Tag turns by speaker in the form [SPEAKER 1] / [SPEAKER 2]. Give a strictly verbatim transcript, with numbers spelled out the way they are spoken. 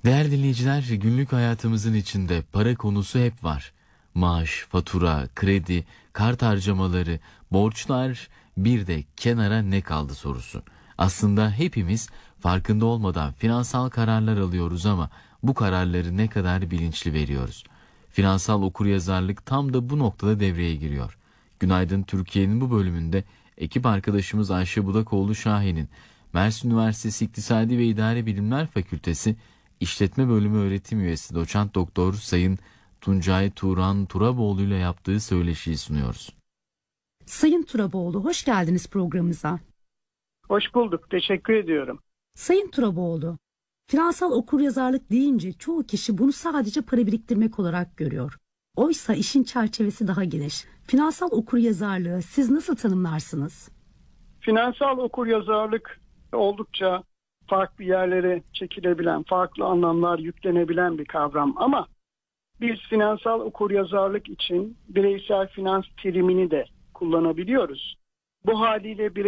[SPEAKER 1] Değerli dinleyiciler, günlük hayatımızın içinde para konusu hep var. Maaş, fatura, kredi, kart harcamaları, borçlar, bir de kenara ne kaldı sorusu. Aslında hepimiz farkında olmadan finansal kararlar alıyoruz ama bu kararları ne kadar bilinçli veriyoruz? Finansal okuryazarlık tam da bu noktada devreye giriyor. Günaydın Türkiye'nin bu bölümünde ekip arkadaşımız Ayşe Budakoğlu Şahin'in Mersin Üniversitesi İktisadi ve İdari Bilimler Fakültesi İşletme Bölümü öğretim üyesi doçent doktor Sayın Tuncay Turan Turaboğlu ile yaptığı söyleşiyi sunuyoruz.
[SPEAKER 2] Sayın Turaboğlu, hoş geldiniz programımıza.
[SPEAKER 3] Hoş bulduk, teşekkür ediyorum.
[SPEAKER 2] Sayın Turaboğlu, finansal okuryazarlık deyince çoğu kişi bunu sadece para biriktirmek olarak görüyor. Oysa işin çerçevesi daha geniş. Finansal okuryazarlığı siz nasıl tanımlarsınız?
[SPEAKER 3] Finansal okuryazarlık oldukça farklı yerlere çekilebilen, farklı anlamlar yüklenebilen bir kavram ama biz finansal okuryazarlık için bireysel finans terimini de kullanabiliyoruz. Bu haliyle bir